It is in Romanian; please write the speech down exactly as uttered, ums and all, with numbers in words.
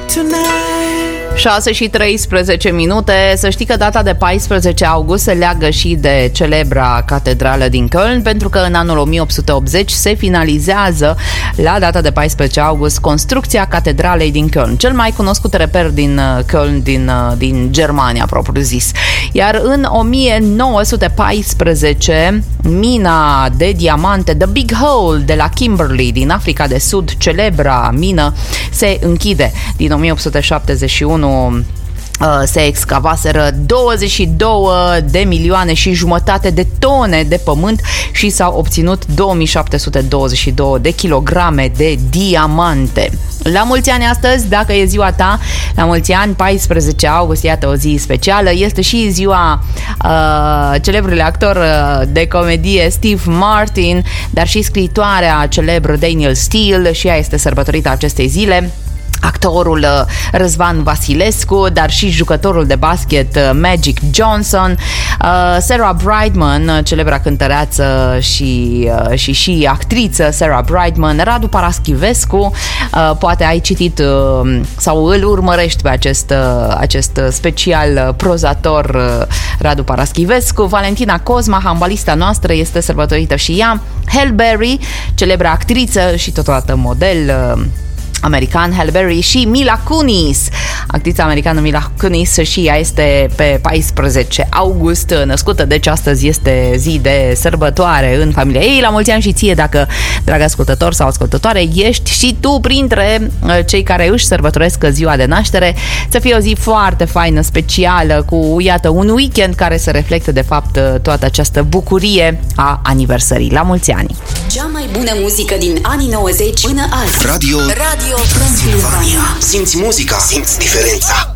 șase și treisprezece minute. Să știi că data de paisprezece august se leagă și de celebra catedrală din Köln, pentru că în anul o mie opt sute optzeci se finalizează la data de paisprezece august construcția catedralei din Köln, cel mai cunoscut reper din Köln, din, din Germania propriu zis. Iar în o mie nouă sute paisprezece mina de diamante The Big Hole de la Kimberley din Africa de Sud, celebra mină, se închide. Din o mie opt sute șaptezeci și unu se excavaseră douăzeci și două de milioane și jumătate de tone de pământ și s-au obținut două mii șapte sute douăzeci și două de kilograme de diamante. La mulți ani astăzi, dacă e ziua ta, la mulți ani, paisprezece august, iată o zi specială, este și ziua uh, celebrului actor de comedie Steve Martin, dar și scriitoarea celebră Danielle Steel, și ea este sărbătorită acestei zile. Actorul Răzvan Vasilescu, dar și jucătorul de basket Magic Johnson, Sarah Brightman, celebra cântăreață și, și, și actriță Sarah Brightman, Radu Paraschivescu, poate ai citit sau îl urmărești pe acest, acest special prozator Radu Paraschivescu. Valentina Cosma, handbalista noastră, este sărbătorită și ea. Halle Berry, celebra actriță și totodată model american, Halle Berry, și Mila Kunis, actrița americană Mila Kunis, și ea este pe paisprezece august născută, deci astăzi este zi de sărbătoare în familia ei. La mulți ani și ție, dacă, drag ascultător sau ascultătoare, ești și tu printre cei care își sărbătoresc ziua de naștere. Să fie o zi foarte faină, specială, cu, iată, un weekend care să reflecte, de fapt, toată această bucurie a aniversării. La mulți ani! Cea mai bună muzică din anii nouăzeci până azi. Radio Radio Transilvania. Simți muzica, simți diferența.